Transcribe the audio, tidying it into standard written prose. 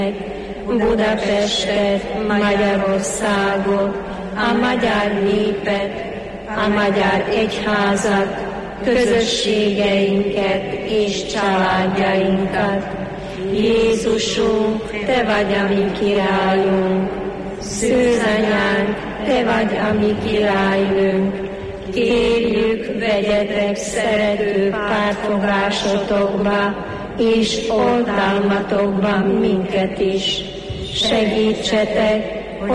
Budapestet, Magyarországot, a magyar népet, a magyar egyházat, közösségeinket és családjainkat. Jézusunk, Te vagy a mi királyunk, Szűzanyánk, Te vagy a mi királynőnk. Kérjük, vegyetek szerető pártfogásotokba, és oltalmatokban minket is. Segítsetek,